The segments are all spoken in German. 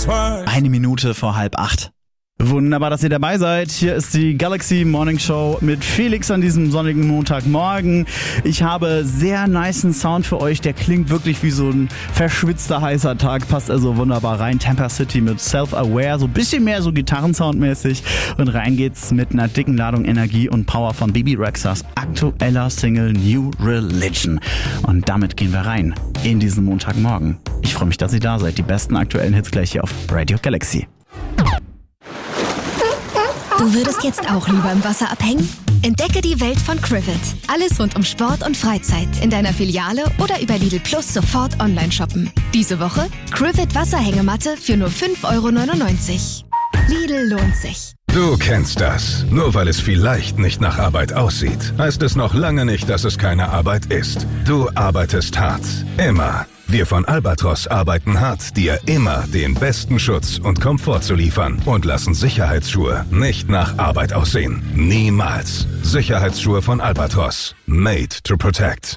Eine Minute vor 7:30. Wunderbar, dass ihr dabei seid. Hier ist die Galaxy Morning Show mit Felix an diesem sonnigen Montagmorgen. Ich habe sehr nicen Sound für euch. Der klingt wirklich wie so ein verschwitzter, heißer Tag. Passt also wunderbar rein. Temper City mit Self-Aware. So ein bisschen mehr so Gitarrensoundmäßig. Und rein geht's mit einer dicken Ladung Energie und Power von Bebe Rexhas aktueller Single New Religion. Und damit gehen wir rein in diesen Montagmorgen. Ich freue mich, dass ihr da seid. Die besten aktuellen Hits gleich hier auf Radio Galaxy. Du würdest jetzt auch lieber im Wasser abhängen? Entdecke die Welt von Crivet. Alles rund um Sport und Freizeit in deiner Filiale oder über Lidl Plus sofort online shoppen. Diese Woche Crivet Wasserhängematte für nur 5,99 €. Lidl lohnt sich. Du kennst das. Nur weil es vielleicht nicht nach Arbeit aussieht, heißt es noch lange nicht, dass es keine Arbeit ist. Du arbeitest hart. Immer. Wir von Albatros arbeiten hart, dir immer den besten Schutz und Komfort zu liefern und lassen Sicherheitsschuhe nicht nach Arbeit aussehen. Niemals. Sicherheitsschuhe von Albatros. Made to protect.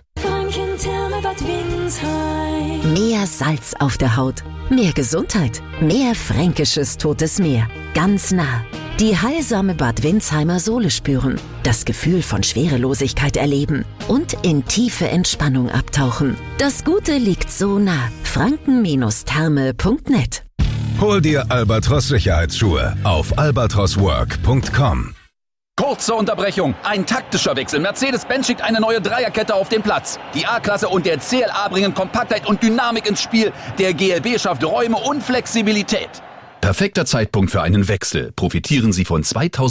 Mehr Salz auf der Haut, mehr Gesundheit, mehr fränkisches Totes Meer. Ganz nah. Die heilsame Bad Windsheimer Sohle spüren, das Gefühl von Schwerelosigkeit erleben und in tiefe Entspannung abtauchen. Das Gute liegt so nah. franken-therme.net. Hol dir Albatros Sicherheitsschuhe auf albatroswork.com. Kurze Unterbrechung, ein taktischer Wechsel. Mercedes-Benz schickt eine neue Dreierkette auf den Platz. Die A-Klasse und der CLA bringen Kompaktheit und Dynamik ins Spiel. Der GLB schafft Räume und Flexibilität. Perfekter Zeitpunkt für einen Wechsel. Profitieren Sie von 2000